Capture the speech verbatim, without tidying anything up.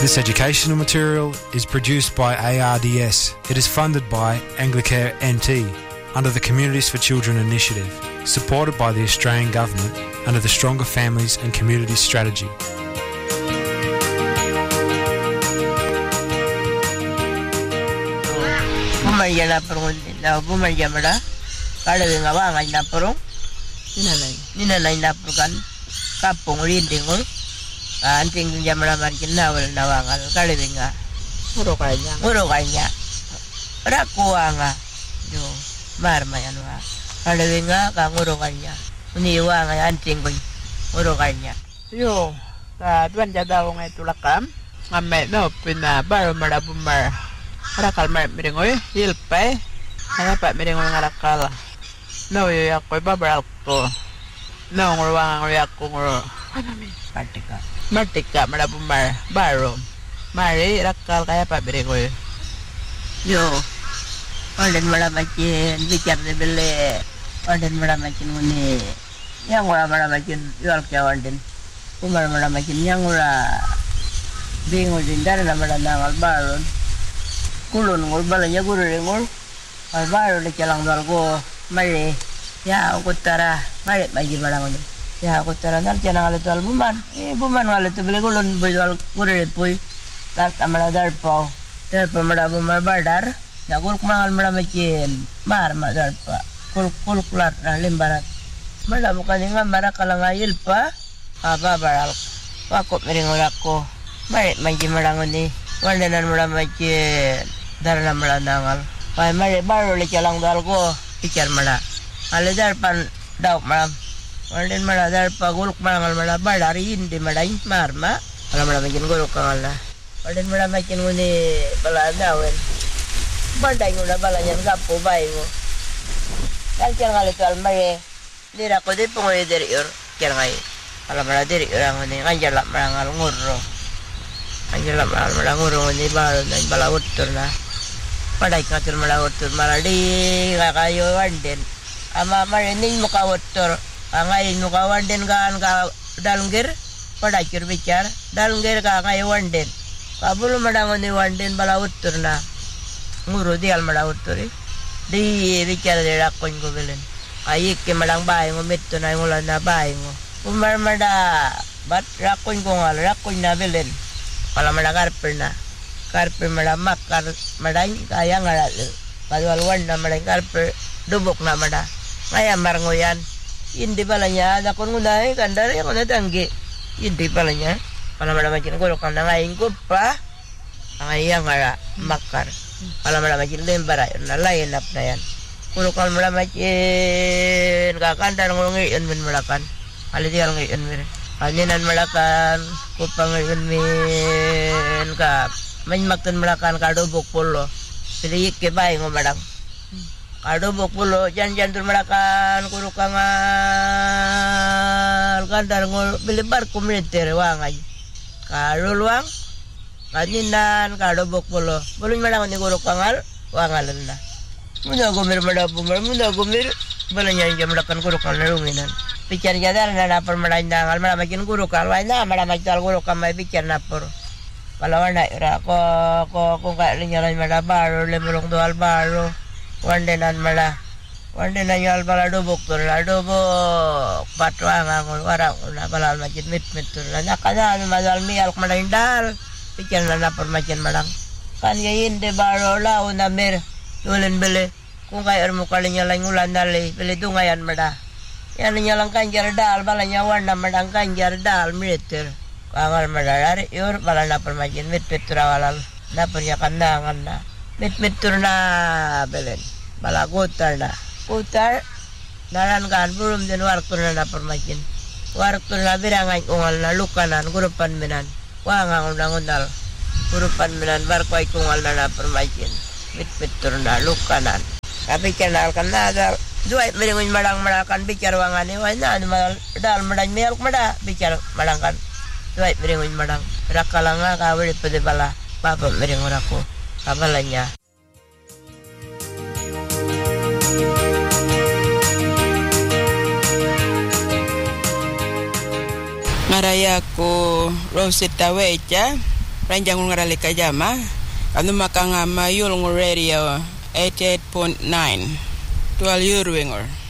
This educational material is produced by A R D S. It is funded by Anglicare N T under the Communities for Children initiative, supported by the Australian Government under the Stronger Families and Communities strategy. Bumarya na perung na bumarya mada kada nga ba nga na perung ninanay ninanay na pergan kapong rindingol anting jamara markin na wal nawangal kada nga muro kanya muro kanya rakuwa nga yo marma yan wa kada nga ka muro kanya uniwa nga anting boy muro kanya yo ta tuan jadaw nga tulakam ngamme no pina baro mara bumar Rakal mar miringoy hilpay ana pa miringoy ngarakal no yo yakoy babral ko no ngurwang nguryak ko ngur anami patika martika marabumar baro mari rakal kaya pa miringoy yo olen malamakin bicar de bele olen malamakin nguni yang ora malamakin yual kawan umar malamakin yang ora bingung dindar na malanangal baron kulun ngol balanya guru ngol al baru le calang dal go mari ya ukutara mari bagi balang ni ya ukutara nal canang ale tal buman eh buman ale tu bele kulun bejal guru le pui tar tamala dar pau ter pemada buman badar ya gol kumangal mala makin mar madar pa kul kul kulat na limbarat mala bukan ngam mara kalangayil pa aba baral pakop mering ko mari bagi balang ni wandanan mala makin darna mala nangal pai mare baru le calang dal ko pikir mala ale dar pan daw malam wanden mala dar pa guluk mangal mala badari indi madai marma ala mala makin guluk kala wanden mala makin nguni bala dawen bandai ngula bala nyan gapo bai mo dal calang ale tal mare dira ko de pongoy der yor calang ai ala mala der orang nguni kanjala mangal ngurro kanjala mangal ngurro nguni bala nan bala utur na padai katur mala utur maladi kakayo wanden ama marening muka utur angai muka wanden kan ka dalungir padai kir bicar dalungir ka angai wanden kabul madangon ni wanden bala utur na nguru dial mala utur di bicar de rakon ko belen ayik ke madang bai ngo metto na ngulan na bai ngo umar mada bat rakon ko ngal rakon na belen pala madagar perna karpe mada makar madai kaya ngaral padwal wanda madai karpe dubok na mada kaya marngoyan indi balanya ada kon ngunai kandar yang ona tangge indi balanya pala mada makin golok kana ngaing kupa ngai yang ngara makar pala mada makin lembara na lain apnayan golok mada makin ka kandar ngongi en men melakan ali dial ngi en mer alinan melakan kupang en men ka main makan melakan kado bokpolo pilih ke bayi ngomadang kado bokpolo jan-jan tur melakan kurukangal kandar ngol pilih bar kumiter wangai kado luang kaninan kado bokpolo boleh madang ni kurukangal wangal na muna gumir madapumar muna gumir balanya jam melakan kurukangal ruminan pikir jadar na napar malandang al malamakin kurukal wai na malamakin kurukal mai pikir napor kalau wana ira ko ko kung kalinyalan mala baro le mulong do albaro wandenan mala wandenan yal bala dobok tur la dobok patwa ngol wara una balal majid mit mit tur la nakada madal mi al kmadindal pikir na na permajan malang kan yain de baro la una mer tulen bele kung kay ermo kalinyalan ngulan dali bele dungayan mada yan nyalang kanjar dal balanya wanda madang kanjar dal meter kangal madalari yor bala na permajin mit petura walal na pernya kandangan na mit mitur na belen bala gotar na gotar naran kan belum den wartur na permajin wartur na birangan ungal na lukanan gurupan minan wangang undang-undal gurupan minan barkoy kungal na permajin mit mitur na lukanan tapi kenal kan ada dua meringun madang madakan bicar wangani wana mal dal madang melk mada bicar madangkan dua meringun madang rakalanga kawin pede bala papa meringun aku kabalanya Maraya ko Rosetta Wecha ranjang ngaralika jama anu makanga mayul radio eighty-eight point nine twelve year winger